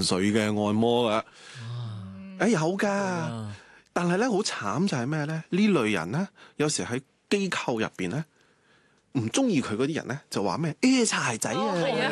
緒嘅按摩㗎。有㗎，但係咧好慘就係咩咧？呢類人咧，有時喺機構入邊咧，唔中意佢嗰啲人咧，就話咩？擦鞋仔啊！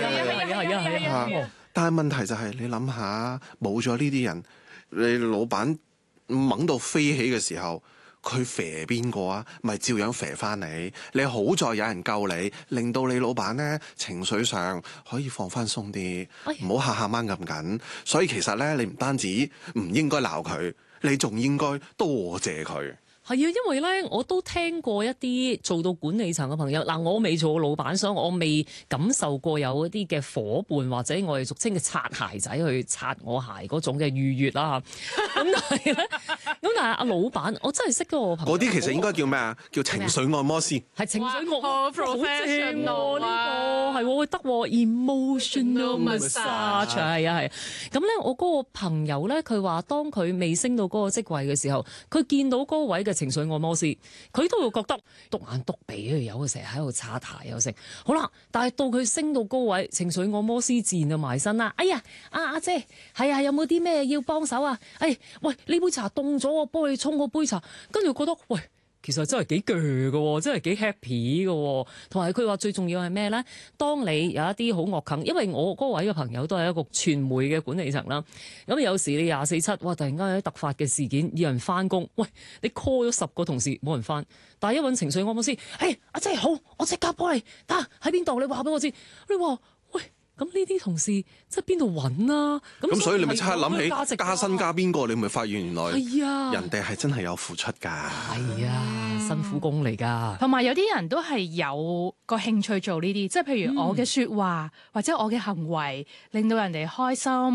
但係問題就係你諗下，冇咗呢啲人，你老闆猛到飛起嘅時候，佢肥邊個啊？咪照樣肥翻你。你好在有人救你，令到你老闆咧情緒上可以放翻鬆啲，唔好下下掹咁緊。所以其實咧，你唔單止唔應該鬧佢，你仲應該多謝佢。 係啊，因為咧，我都聽過一啲做到管理層嘅朋友，嗱，我未做過老闆，所以我未感受過有一啲嘅夥伴或者我哋俗稱嘅擦鞋仔去擦我鞋嗰種嘅愉悅啦。咁但係咧，阿老闆，我真係識到我朋友。 嗰啲其實應該叫咩啊？叫情緒按摩師。 係情緒按摩， 好 professional 呢個係得 emotional massage 係啊係。咁咧，我嗰個朋友咧，佢話當佢未升到嗰個職位嘅時候，佢見到嗰位嘅情緒按摩師，佢都會覺得篤眼篤鼻啊，有佢成日喺度擦鞋又成。好啦，但係到佢升到高位，情緒按摩師自然就埋身啦。哎呀，阿姐，係啊，有冇啲咩要幫手啊？喂，呢杯茶凍咗，我幫你沖個杯茶。跟住覺得，喂，其實真係幾鋸嘅，真係幾 happy 嘅。同埋佢話最重要係咩咧？當你有一啲好惡啃，因為我嗰位嘅朋友都係一個傳媒嘅管理層啦。咁有時你24/7，哇！突然間有啲突發嘅事件，要人翻工，喂，你 call 咗10個同事冇人翻，但係一揾情緒按摩師，阿姐好，我即刻幫你，得喺邊度？你話俾我知。你話喂。咁呢啲同事即係邊度揾啊？ 咁所以你咪即刻諗起加薪加邊個？你咪發現原來人哋係真係有付出㗎。 係啊，辛苦工嚟㗎。 同埋有啲人都係有個興趣做呢啲，即係譬如我嘅説話或者我嘅行為令到人哋開心。